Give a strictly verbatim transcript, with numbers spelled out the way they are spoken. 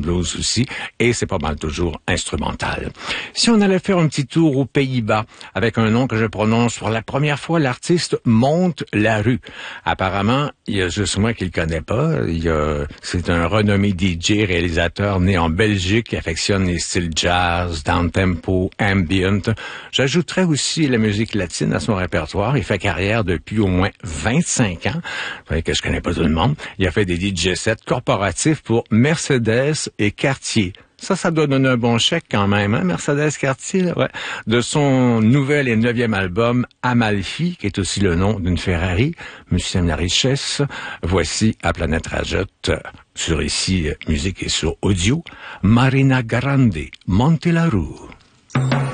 blues aussi, et c'est pas mal toujours instrumental. Si on allait faire un petit tour aux Pays-Bas, avec un nom que je prononce pour la première fois, l'artiste Monte la Rue. Apparemment, il y a juste moi qui le connais pas. Il y a, c'est un renommé D J, réalisateur né en Belgique qui affectionne les styles jazz, down-tempo, ambient. J'ajouterais aussi la musique latine à son répertoire. Il fait carrière depuis au moins vingt-cinq ans. Vous voyez que je connais pas tout le monde. Il a fait des D J sets corporatifs pour Mercedes et Cartier. Ça, ça doit donner un bon chèque quand même, hein, Mercedes Cartier, là, ouais. De son nouvel et neuvième album, Amalfi, qui est aussi le nom d'une Ferrari, musicien de la richesse. Voici à Planète Rajotte, sur ici, musique et sur audio, Marina Grande, Monte la Rue.